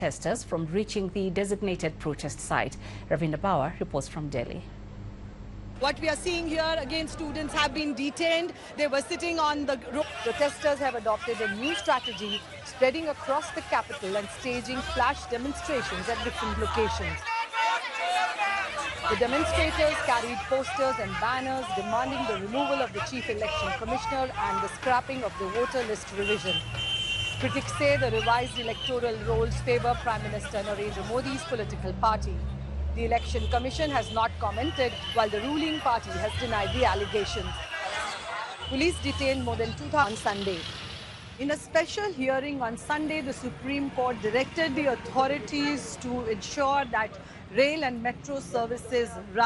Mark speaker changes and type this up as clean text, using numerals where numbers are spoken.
Speaker 1: protesters from reaching the designated protest site. Ravinda Bauer reports from Delhi.
Speaker 2: What we are seeing here, again, students have been detained. They were sitting on the road. Protesters have adopted a new strategy, spreading across the capital and staging flash demonstrations at different locations. The demonstrators carried posters and banners demanding the removal of the Chief Election Commissioner and the scrapping of the voter list revision. Critics say the revised electoral rolls favour Prime Minister Narendra Modi's political party. The Election Commission has not commented, while the ruling party has denied the allegations. Police detained more than 2,000 on Sunday. In a special hearing on Sunday, the Supreme Court directed the authorities to ensure that rail and metro services run